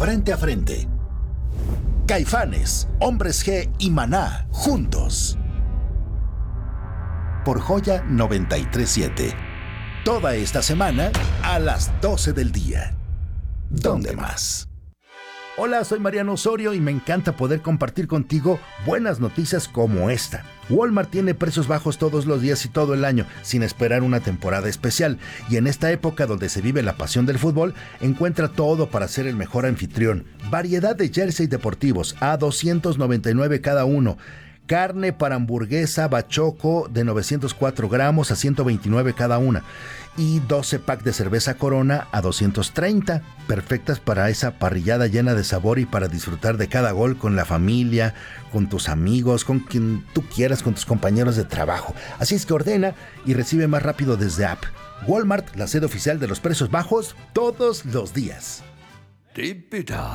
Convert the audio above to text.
frente a frente. Caifanes, Hombres G y Maná, juntos. Por Joya 93.7. Toda esta semana a las 12 del día. ¿Dónde más? Hola, soy Mariano Osorio y me encanta poder compartir contigo buenas noticias como esta. Walmart tiene precios bajos todos los días y todo el año, sin esperar una temporada especial. Y en esta época donde se vive la pasión del fútbol, encuentra todo para ser el mejor anfitrión. Variedad de jerseys deportivos a $299 cada uno. Carne para hamburguesa bachoco de 904 gramos a $129 cada una. Y 12 pack de cerveza Corona a $230. Perfectas para esa parrillada llena de sabor y para disfrutar de cada gol con la familia, con tus amigos, con quien tú quieras, con tus compañeros de trabajo. Así es que ordena y recibe más rápido desde app. Walmart, la sede oficial de los precios bajos todos los días.